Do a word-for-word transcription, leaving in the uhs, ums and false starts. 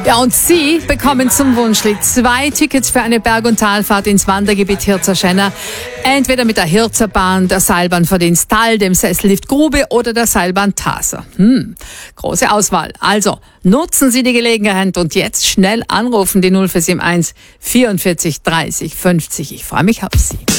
Ja, und Sie bekommen zum Wunschlied zwei Tickets für eine Berg- und Talfahrt ins Wandergebiet Hirzer-Schenna. Entweder mit der Hirzerbahn, der Seilbahn Verdienstal, dem Sessellift Grube oder der Seilbahn Taser. Hm, große Auswahl. Also, nutzen Sie die Gelegenheit und jetzt schnell anrufen, die null vier sieben eins vierundvierzig dreißig fünfzig. Ich freue mich auf Sie.